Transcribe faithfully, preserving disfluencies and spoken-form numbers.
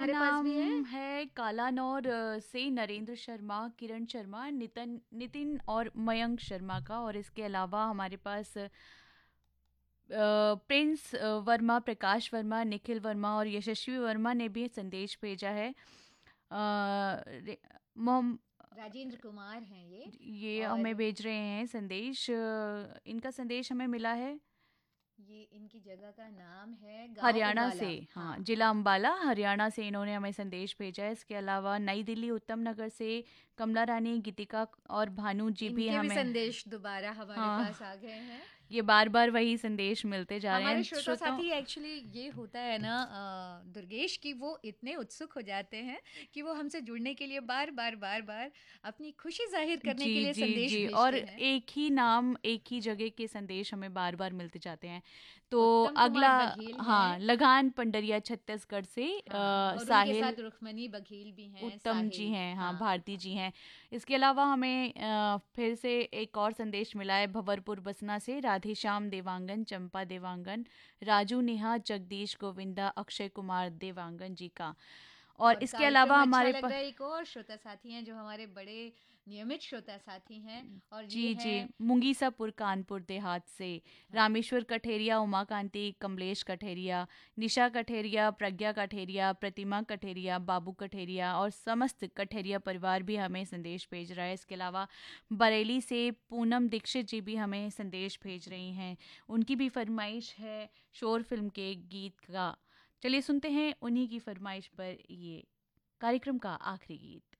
हमारे पास भी है। नाम है कालानौर अ, से नरेंद्र शर्मा, किरण शर्मा, नितिन नितिन और मयंक शर्मा का। और इसके अलावा हमारे पास अ, प्रिंस अ, वर्मा, प्रकाश वर्मा, निखिल वर्मा और यशस्वी वर्मा ने भी संदेश भेजा है। अ, रे- मोहम राजेंद्र कुमार हैं ये। ये हमें और भेज रहे हैं संदेश। अ, इनका संदेश हमें मिला है ये इनकी जगह का नाम है गांव हरियाणा से। उबाला। हाँ, हाँ जिला अंबाला, हरियाणा से इन्होंने हमें संदेश भेजा है। इसके अलावा नई दिल्ली उत्तम नगर से कमला रानी, गीतिका और भानु जी भी इनके भी हमें। संदेश दोबारा हमारे हाँ, पास आ गए हैं। ये बार बार वही संदेश मिलते जा रहे हमारे हैं श्रोता श्रोताओं। साथी एक्चुअली ये होता है ना अ, दुर्गेश की वो इतने उत्सुक हो जाते हैं कि वो हमसे जुड़ने के लिए बार बार बार बार अपनी खुशी जाहिर करने के जी लिए जी संदेश जी, और भेजते हैं। एक ही नाम, एक ही जगह के संदेश हमें बार बार मिलते जाते हैं। तो उत्तम अगला, कुमार बघेल हाँ, हैं। लगान पंडरिया छत्तीसगढ़ से हाँ, अ, और उनके साहिल साथ रुक्मणी बघेल भी हैं, उत्तम जी साहिल। हैं, हाँ, हाँ भारती हाँ। जी हैं। इसके अलावा हमें अ, फिर से एक और संदेश मिला है भंवरपुर बसना से राधेश्याम देवांगन, चंपा देवांगन, राजू नेहा, जगदीश गोविंदा, अक्षय कुमार देवांगन जी का। और और इसके अलावा कार्यक्रम अच्छा हमारे लग पास, रहा है, एक और श्रोता साथी हैं जो हमारे बड़े नियमित श्रोता साथी हैं, और ये जी जी, हैं। मुंगीसापुर कानपुर देहात से हाँ। रामेश्वर कठेरिया, उमा कांति, कमलेश कठेरिया, निशा कठेरिया, प्रज्ञा कठेरिया, प्रतिमा कठेरिया, बाबू कठेरिया और समस्त कठेरिया परिवार भी हमें संदेश भेज रहा है। इसके अलावा बरेली से पूनम दीक्षित जी भी हमें संदेश भेज रही हैं। उनकी भी फरमाइश है शोर फिल्म के गीत का। चलिए सुनते हैं उन्हीं की फरमाइश पर ये कार्यक्रम का आखिरी गीत।